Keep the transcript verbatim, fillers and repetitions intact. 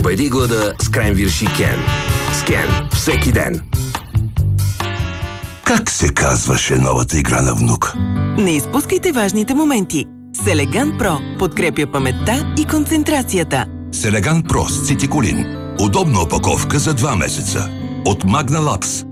Победи глада с Кренвирш и Кен. С Кен всеки ден. Как се казваше новата игра на внук? Не изпускайте важните моменти. Селеган Про подкрепя паметта и концентрацията. Селеган Про с цитиколин. Удобна опаковка за два месеца. От Магна Лапс.